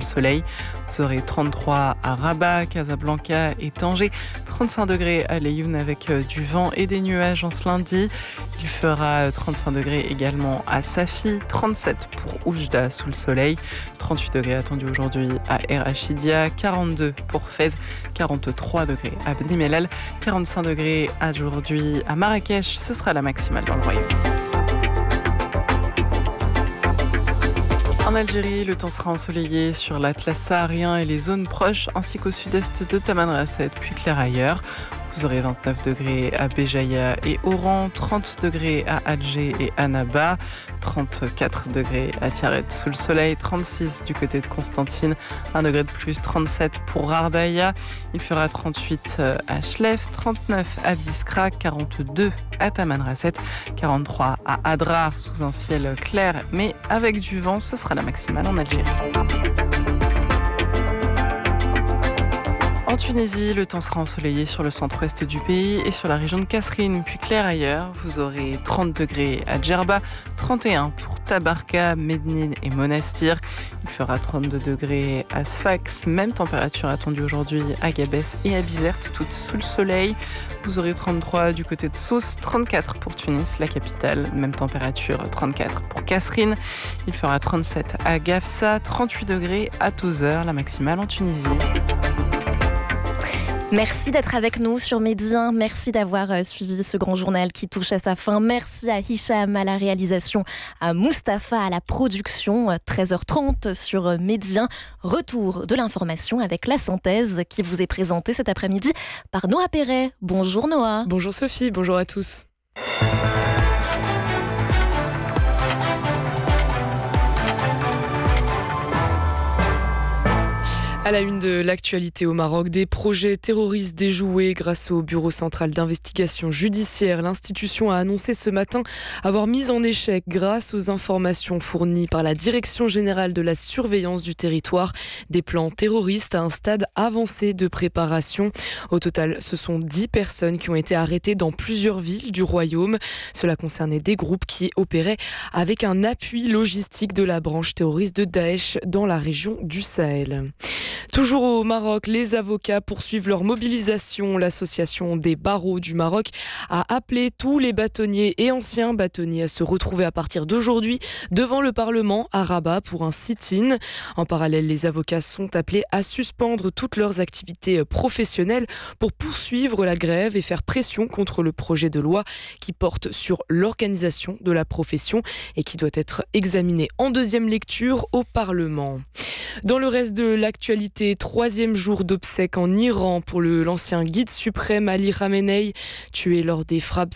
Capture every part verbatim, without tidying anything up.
soleil. Vous aurez trente-trois à Rabat, Casablanca et Tanger, trente-cinq degrés à Laayoune avec du vent et des nuages en ce lundi. Il fera trente-cinq degrés également à Safi, trente-sept pour Oujda sous le soleil, trente-huit degrés attendus aujourd'hui à Er Hachidia, quarante-deux pour Fès, quarante-trois degrés à Beni Mellal, quarante-cinq degrés aujourd'hui à Marrakech. Ce sera la maximale dans le royaume. En Algérie, le temps sera ensoleillé sur l'Atlas saharien et les zones proches, ainsi qu'au sud-est de Tamanrasset, puis clair ailleurs. Vous aurez vingt-neuf degrés à Béjaïa et Oran, trente degrés à Alger et Annaba, trente-quatre degrés à Tiaret sous le soleil, trente-six du côté de Constantine, un degré de plus, trente-sept pour Ardaya. Il fera trente-huit à Chlef, trente-neuf à Biskra, quarante-deux à Tamanrasset, quarante-trois à Adrar sous un ciel clair mais avec du vent. Ce sera la maximale en Algérie. En Tunisie, le temps sera ensoleillé sur le centre-ouest du pays et sur la région de Kasserine, puis clair ailleurs. Vous aurez trente degrés à Djerba, trente et un pour Tabarka, Mednine et Monastir. Il fera trente-deux degrés à Sfax, même température attendue aujourd'hui à Gabès et à Bizerte, toutes sous le soleil. Vous aurez trente-trois du côté de Sousse, trente-quatre pour Tunis, la capitale, même température, trente-quatre pour Kasserine. Il fera trente-sept à Gafsa, trente-huit degrés à Tozeur, la maximale en Tunisie. Merci d'être avec nous sur Medi un. Merci d'avoir suivi ce grand journal qui touche à sa fin. Merci à Hicham à la réalisation, à Mustapha à la production. treize heures trente sur Medi un. Retour de l'information avec la synthèse qui vous est présentée cet après-midi par Noah Perret. Bonjour Noah. Bonjour Sophie, bonjour à tous. À la une de l'actualité au Maroc, des projets terroristes déjoués grâce au Bureau central d'investigation judiciaire. L'institution a annoncé ce matin avoir mis en échec, grâce aux informations fournies par la Direction générale de la surveillance du territoire, des plans terroristes à un stade avancé de préparation. Au total, ce sont dix personnes qui ont été arrêtées dans plusieurs villes du royaume. Cela concernait des groupes qui opéraient avec un appui logistique de la branche terroriste de Daesh dans la région du Sahel. Toujours au Maroc, les avocats poursuivent leur mobilisation. L'association des barreaux du Maroc a appelé tous les bâtonniers et anciens bâtonniers à se retrouver à partir d'aujourd'hui devant le Parlement à Rabat pour un sit-in. En parallèle, les avocats sont appelés à suspendre toutes leurs activités professionnelles pour poursuivre la grève et faire pression contre le projet de loi qui porte sur l'organisation de la profession et qui doit être examiné en deuxième lecture au Parlement. Dans le reste de l'actualité, troisième jour d'obsèques en Iran pour le, l'ancien guide suprême Ali Khamenei, tué lors des frappes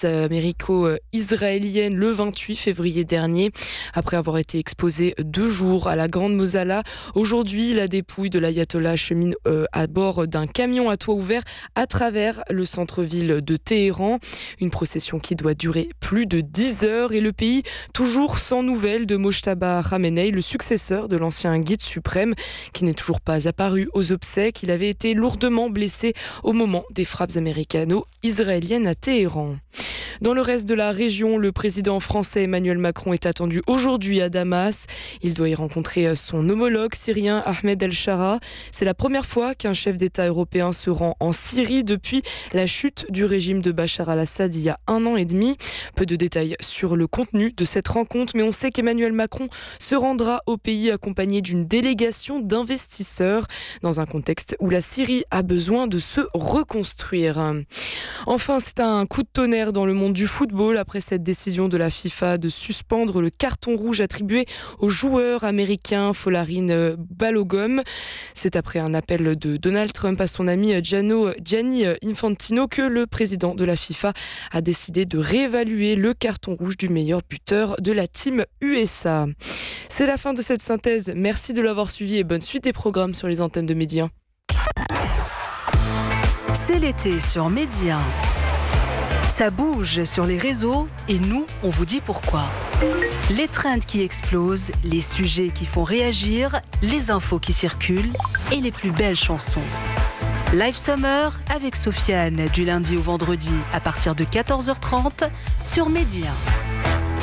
américo-israéliennes le vingt-huit février dernier. Après avoir été exposé deux jours à la Grande Mosala, aujourd'hui, la dépouille de l'ayatollah chemine euh, à bord d'un camion à toit ouvert à travers le centre-ville de Téhéran. Une procession qui doit durer plus de dix heures et le pays toujours sans nouvelles de Mojtaba Khamenei, le successeur de l'ancien guide suprême, qui n'est toujours pas apparu aux obsèques. Il avait été lourdement blessé au moment des frappes américano-israéliennes à Téhéran. Dans le reste de la région, le président français Emmanuel Macron est attendu aujourd'hui à Damas. Il doit y rencontrer son homologue syrien Ahmed El-Shara. C'est la première fois qu'un chef d'État européen se rend en Syrie depuis la chute du régime de Bachar al-Assad il y a un an et demi. Peu de détails sur le contenu de cette rencontre, mais on sait qu'Emmanuel Macron se rendra au pays accompagné d'une délégation d'investisseurs dans un contexte où la Syrie a besoin de se reconstruire. Enfin, c'est un coup de tonnerre dans le monde du football après cette décision de la FIFA de suspendre le carton rouge attribué au joueur américain Folarin Balogun. C'est après un appel de Donald Trump à son ami Gianno, Gianni Infantino que le président de la FIFA a décidé de réévaluer le carton rouge du meilleur buteur de la team U S A. C'est la fin de cette synthèse. Merci de l'avoir suivi et bonne suite des programmes sur les antennes de Medi un. C'est l'été sur Medi un. Ça bouge sur les réseaux et nous, on vous dit pourquoi. Les trends qui explosent, les sujets qui font réagir, les infos qui circulent et les plus belles chansons. Live Summer avec Sofiane du lundi au vendredi à partir de quatorze heures trente sur Medi un.